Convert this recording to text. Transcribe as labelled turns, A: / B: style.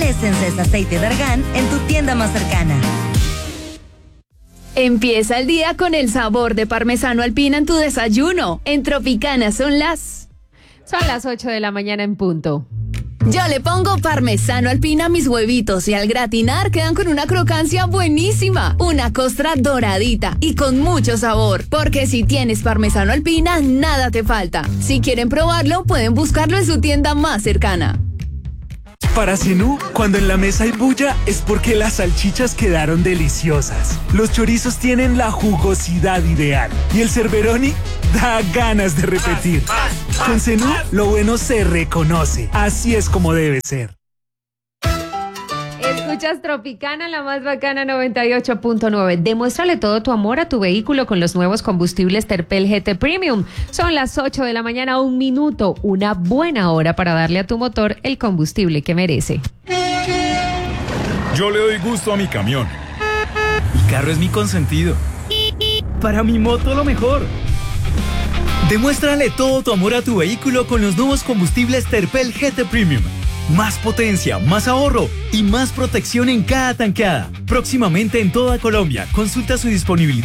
A: Essence aceite de argán en tu tienda más cercana.
B: Empieza el día con el sabor de parmesano alpina en tu desayuno. En Tropicana son las
C: 8 de la mañana en punto.
B: Yo le pongo parmesano alpina a mis huevitos y al gratinar quedan con una crocancia buenísima, una costra doradita y con mucho sabor. Porque si tienes parmesano alpina, nada te falta. Si quieren probarlo, pueden buscarlo en su tienda más cercana.
D: Para Zenú, cuando en la mesa hay bulla, es porque las salchichas quedaron deliciosas. Los chorizos tienen la jugosidad ideal. Y el Cerberoni da ganas de repetir. Con Zenú, lo bueno se reconoce. Así es como debe ser.
C: Escuchas Tropicana, la más bacana 98.9. Demuéstrale todo tu amor a tu vehículo con los nuevos combustibles Terpel GT Premium. Son las 8 de la mañana, 1 minuto. Una buena hora para darle a tu motor el combustible que merece.
E: Yo le doy gusto a mi camión. Mi carro es mi consentido. Para mi moto lo mejor. Demuéstrale todo tu amor a tu vehículo con los nuevos combustibles Terpel GT Premium. Más potencia, más ahorro y más protección en cada tanqueada. Próximamente en toda Colombia. Consulta su disponibilidad.